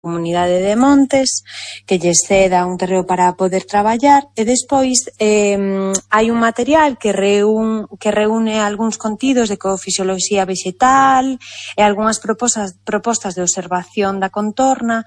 Comunidade de Montes que lles ceda un terreo para poder traballar e despois hai un material que reúne algúns contidos de ecofisioloxía vegetal e algunhas propostas de observación da contorna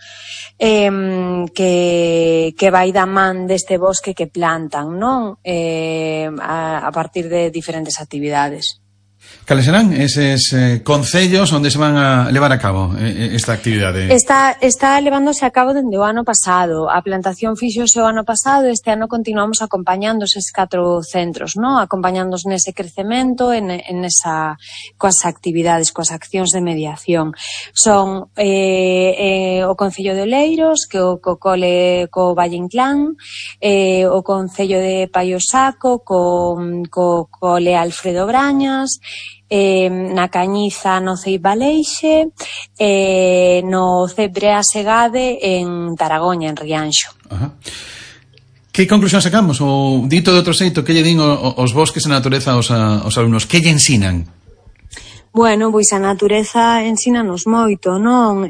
que vai da man deste bosque que plantan, non? A partir de diferentes actividades. Cales serán eses concellos onde se van a levar a cabo esta actividade? Está levándose a cabo dende o ano pasado. A plantación fixose o ano pasado, este ano continuamos acompañando eses 4 centros, non? Acompañándoos nese crecemento, coas actividades, coas accións de mediación. Son o Concello de Oleiros, que o cole co Valle Inclán, o Concello de Paiosaco, co cole Alfredo Brañas, na Cañiza no Ceibaleixe, no Cebre Asegade en Taragoña, en Rianxo. Ajá. Que conclusión sacamos? O dito de outro xeito, que lle din os bosques e a natureza aos alumnos? Que lle ensinan? Bueno, pois a natureza ensínanos moito, non?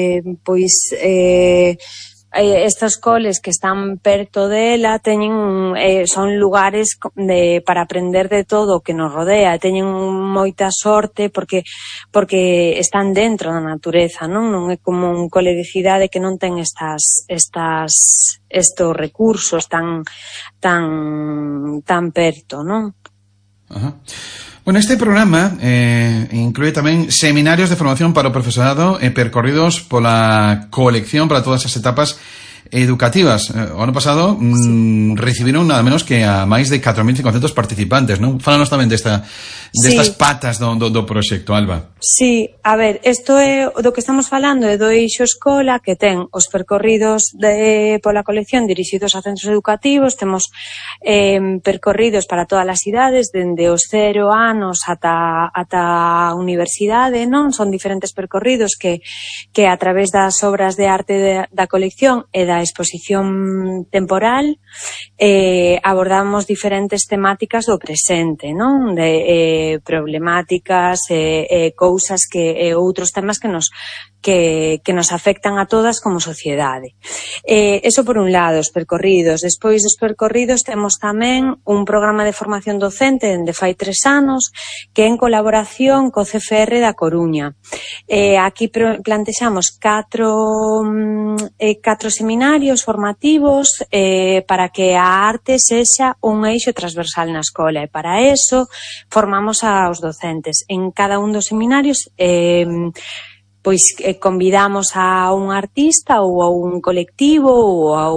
Estos coles que están perto dela son lugares para aprender de todo o que nos rodea, teñen moita sorte porque están dentro da natureza, non é como un cole de cidade que non ten estos recursos tan perto, non? Ajá. Bueno, este programa inclúe tamén seminarios de formación para o profesorado e percorridos pola colección para todas as etapas educativas. O ano pasado recibiron nada menos que a máis de 4.500 participantes, non? Fálanos tamén destas patas do proxecto, Alba. Sí, a ver, isto é do que estamos falando é do eixo escola, que ten os percorridos pola colección dirixidos a centros educativos, temos percorridos para todas as idades, dende os 0 anos ata a universidade, non? Son diferentes percorridos que a través das obras de arte da colección e da exposición temporal abordamos diferentes temáticas do presente, non? De problemáticas cousas outros temas que nos afectan a todas como sociedade. Eso por un lado, os percorridos. Despois dos percorridos temos tamén un programa de formación docente dende fai 3 anos que é en colaboración co CFR da Coruña. Aquí plantexamos 4 seminarios formativos para que a arte sexa un eixo transversal na escola e para eso formamos aos docentes. En cada un dos seminarios convidamos a un artista ou a un colectivo ou a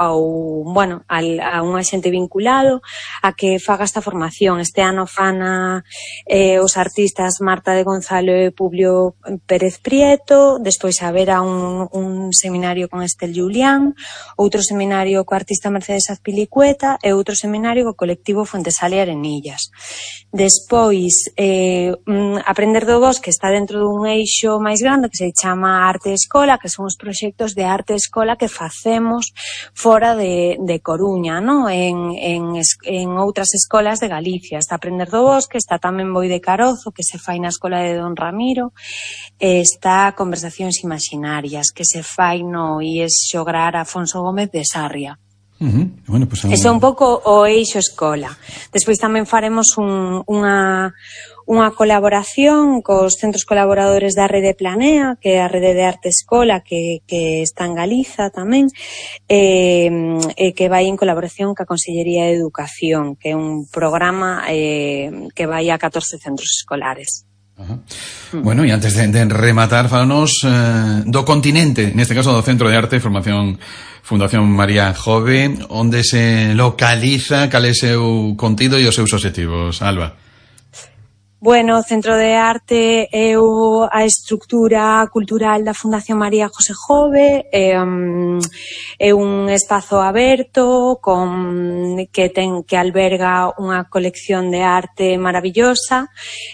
un axente vinculado a que faga esta formación. Este ano fan os artistas Marta de Gonzalo e Publio Pérez Prieto, despois haberá un seminario con Estel Julián, outro seminario co artista Mercedes Azpilicueta e outro seminario co colectivo Fontesale Arenillas. Despois, Aprender do Bosque está dentro dun eixo máis grande que se chama Arte Escola, que son os proxectos de arte escola que facemos fora de Coruña, non? En outras escolas de Galicia. Está Aprender do Bosque, está tamén Boi de Carozo, que se fai na escola de Don Ramiro, está Conversacións Imaginarias, que se fai no IES Xograr Afonso Gómez de Sarria. Bueno, pues Eso é un pouco o eixo escola. Despois tamén faremos unha colaboración cos centros colaboradores da Rede Planea, que é a Rede de Arte Escola, que está en Galiza tamén, que vai en colaboración ca Consellería de Educación, que é un programa que vai a 14 centros escolares. Ajá. Bueno, e antes de rematar, falanos do continente, neste caso do Centro de Arte e Formación Fundación María Jove, onde se localiza, cal é o seu contido e os seus obxectivos, Alba? Bueno, o Centro de Arte é a estructura cultural da Fundación María José Jove, é un espazo aberto que alberga unha colección de arte maravillosa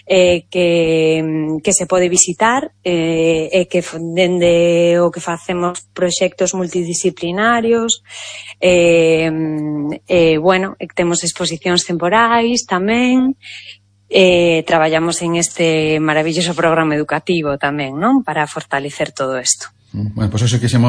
que se pode visitar e que dende o que facemos proxectos multidisciplinarios temos exposicións temporais tamén. Traballamos en este maravilloso programa educativo tamén, non? Para fortalecer todo isto. Bueno, pois eso quixemos